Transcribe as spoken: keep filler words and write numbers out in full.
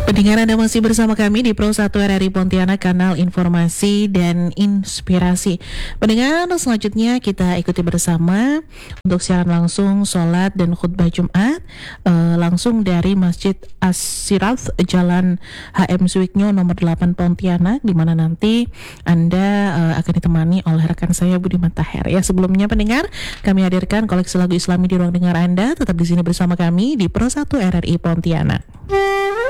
Pendengar, Anda masih bersama kami di Pro satu R R I Pontianak, kanal informasi dan inspirasi. Pendengar, selanjutnya kita ikuti bersama untuk siaran langsung sholat dan khutbah Jumat uh, langsung dari Masjid As-Siraf, Jalan H M Suwiknyo nomor delapan Pontianak, di mana nanti Anda uh, akan ditemani oleh rekan saya Budiman Taher. Ya, sebelumnya pendengar, kami hadirkan koleksi lagu Islami di ruang dengar Anda. Tetap di sini bersama kami di Pro satu R R I Pontianak.